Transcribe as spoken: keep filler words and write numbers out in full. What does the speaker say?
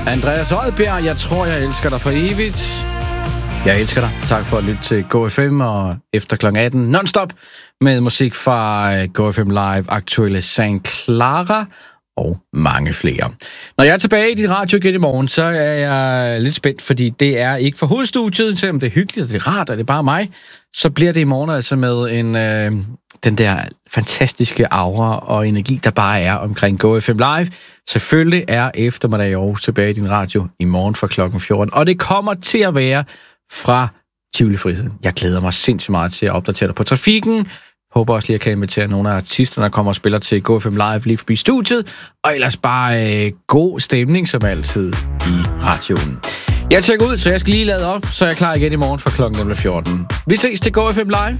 Andreas Oddbjerg, jeg tror, jeg elsker dig for evigt. Jeg elsker dig. Tak for at lytte til Go F M, og efter klokken atten non-stop med musik fra Go F M Live, aktuelle Saint Clara og mange flere. Når jeg er tilbage i dit radio igen i morgen, så er jeg lidt spændt, fordi det er ikke for hovedstudiet, selvom det er hyggeligt, og det er rart, og det er bare mig. Så bliver det i morgen altså med en, øh, den der fantastiske aura og energi, der bare er omkring Go F M Live. Selvfølgelig er eftermiddag i Aarhus tilbage i din radio i morgen fra klokken fjorten, og det kommer til at være fra Tivoli Friheden. Jeg glæder mig sindssygt meget til at opdatere dig på trafikken. Håber også lige, at jeg kan invitere nogle af artisterne, der kommer og spiller til Go F M Live lige forbi studiet. Og ellers bare øh, god stemning som altid i radioen. Jeg tjekker ud, så jeg skal lige lade op, så jeg er klar igen i morgen fra klokken fjorten. Vi ses til Go F M Live.